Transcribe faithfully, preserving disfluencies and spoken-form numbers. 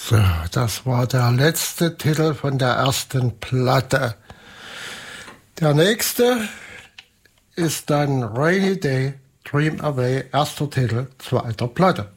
So, das war der letzte Titel von der ersten Platte. Der nächste ist dann Rainy Day, Dream Away, erster Titel, zweiter Platte.